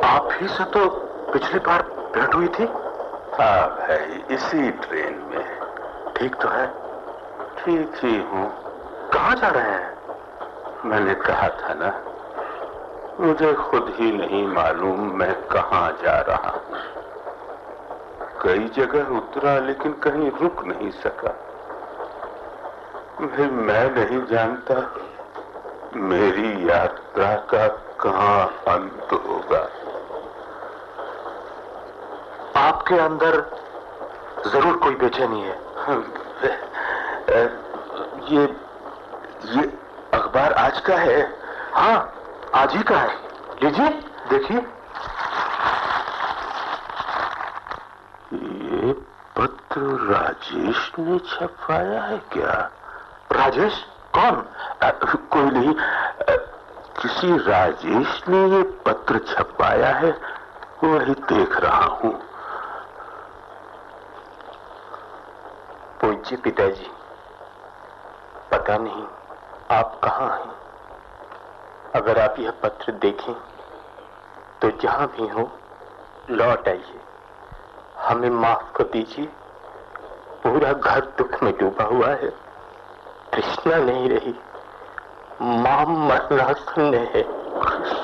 आप ही से तो पिछली बार भेंट हुई थी। हाँ भाई, इसी ट्रेन में। ठीक तो है? ठीक ही हूँ। कहाँ जा रहे हैं? मैंने कहा था ना, मुझे खुद ही नहीं मालूम मैं कहाँ जा रहा हूँ। कई जगह उतरा लेकिन कहीं रुक नहीं सका। भाई मैं नहीं जानता मेरी यात्रा का कहाँ अंत होगा। आपके अंदर जरूर कोई बेचैनी है। ये अखबार आज का है? हाँ, आज ही का है। लीजिए, देखिए। ये पत्र राजेश ने छपवाया है क्या? राजेश? कौन? कोई नहीं, किसी राजेश ने ये पत्र छपवाया है, वही देख रहा हूँ। पूज्य पिताजी, पता नहीं आप कहाँ हैं। अगर आप यह पत्र देखें तो जहां भी हो लौट आइए। हमें माफ कर दीजिए, पूरा घर दुख में डूबा हुआ है। तृष्णा नहीं रही, मां मरनासन्न है।